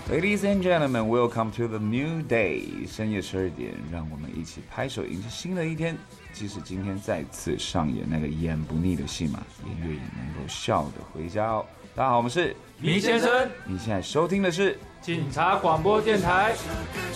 Ladies and gentlemen, welcome to the new day. 深夜12点，让我们一起拍手迎接新的一天。即使今天再次上演那个演不腻的戏码，也愿意能够笑着回家哦。大家好，我们是米先生。 你现在收听的是警察广播电台。